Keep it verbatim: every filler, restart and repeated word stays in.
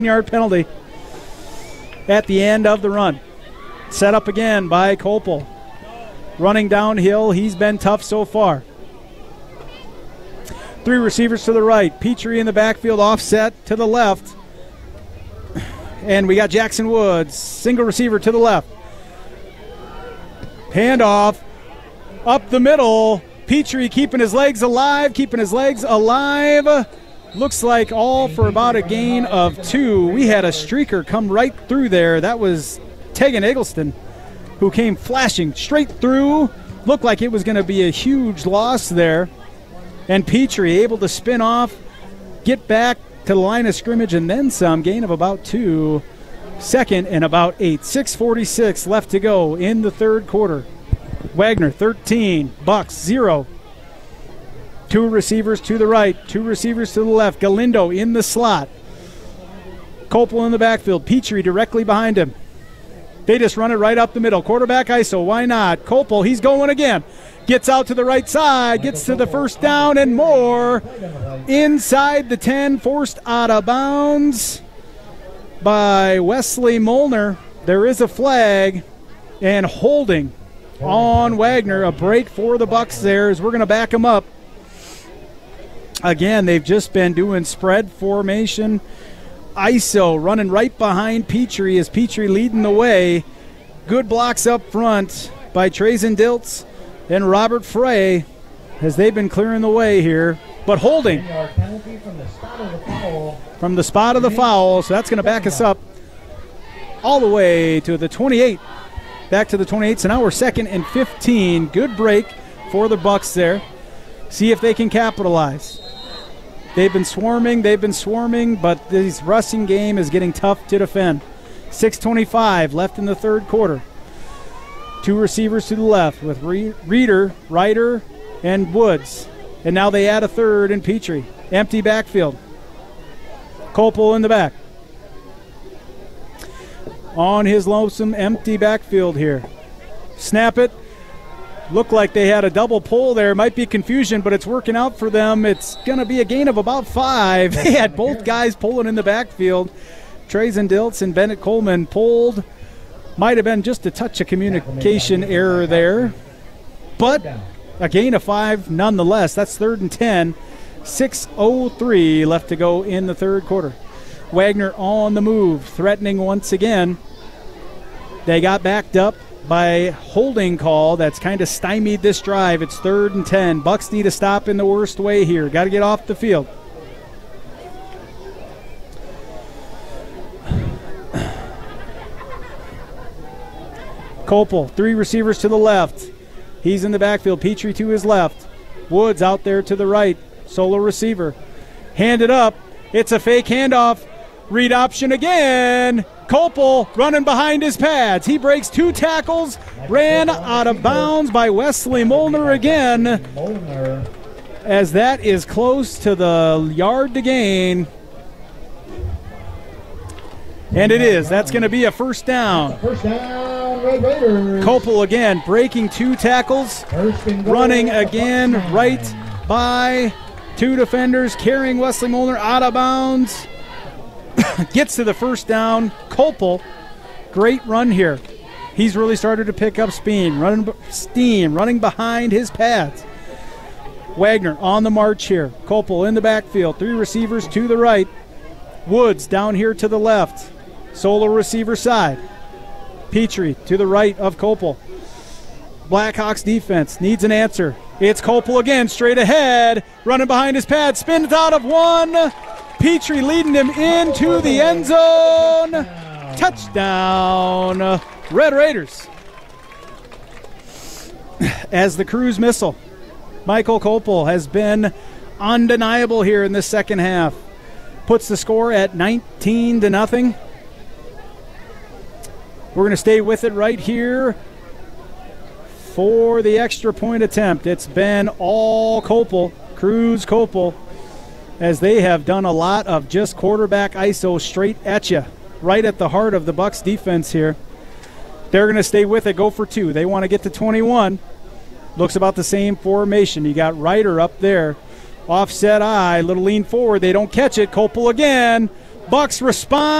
yard penalty at the end of the run. Set up again by Kopel. Running downhill, he's been tough so far. Three receivers to the right. Petrie in the backfield, offset to the left. And we got Jackson Woods, single receiver to the left. Handoff up the middle. Petrie keeping his legs alive, keeping his legs alive. Looks like all for about a gain of two. We had a streaker come right through there. That was Tegan Eggleston, who came flashing straight through. Looked like it was going to be a huge loss there. And Petrie able to spin off, get back to the line of scrimmage, and then some. Gain of about two. Second and about eight. six forty-six left to go in the third quarter. Wagner thirteen, Bucks zero. Two receivers to the right, two receivers to the left. Galindo in the slot. Kopel in the backfield. Petrie directly behind him. They just run it right up the middle. Quarterback I S O, why not? Kopel, he's going again. Gets out to the right side, gets to the first down and more. Inside the ten, forced out of bounds by Wesley Molnar. There is a flag and holding on Wagner. A break for the Bucks there as we're going to back him up. Again, they've just been doing spread formation. I S O running right behind Petrie as Petrie leading the way. Good blocks up front by Trazen Diltz and Robert Frey as they've been clearing the way here. But holding from the spot of the foul, so that's going to back us up all the way to the twenty-eight. Back to the twenty-eight, so now we're second and fifteen. Good break for the Bucks there. See if they can capitalize. They've been swarming, they've been swarming, but this rushing game is getting tough to defend. six twenty-five left in the third quarter. Two receivers to the left with Reeder, Ryder, and Woods. And now they add a third in Petrie. Empty backfield. Kopel in the back. On his lonesome empty backfield here. Snap it. Looked like they had a double pull there. Might be confusion, but it's working out for them. It's going to be a gain of about five. They had both guys pulling in the backfield. Trazen Diltz and Bennett Coleman pulled. Might have been just a touch of communication error there. But a gain of five nonetheless. That's third and ten. six oh three left to go in the third quarter. Wagner on the move, threatening once again. They got backed up by holding call that's kind of stymied this drive. It's third and ten. Bucks need to stop in the worst way here. Got to get off the field. Kopel, three receivers to the left. He's in the backfield. Petrie to his left. Woods out there to the right. Solo receiver. Hand it up. It's a fake handoff. Read option again. Kopel running behind his pads. He breaks two tackles. Ran out of bounds by Wesley Molnar again. As that is close to the yard to gain. And it is. That's going to be a first down. First down, Red Raiders. Kopel again breaking two tackles. Running again right by two defenders. Carrying Wesley Molnar out of bounds. Gets to the first down. Kopel, great run here. He's really started to pick up steam, running steam, running behind his pads. Wagner on the march here. Kopel in the backfield. Three receivers to the right. Woods down here to the left. Solo receiver side. Petrie to the right of Kopel. Blackhawks defense needs an answer. It's Kopel again, straight ahead. Running behind his pad. Spins out of one. Petrie leading him into the end zone. Touchdown, Red Raiders. As the cruise missile, Michael Kopel has been undeniable here in the second half. Puts the score at nineteen to nothing. We're going to stay with it right here for the extra point attempt. It's been all Kopel, Cruz Kopel, as they have done a lot of just quarterback I S O straight at you, right at the heart of the Bucks defense here. They're going to stay with it, go for two. They want to get to twenty-one. Looks about the same formation. You got Ryder up there. Offset eye, little lean forward. They don't catch it. Kopel again. Bucks respond.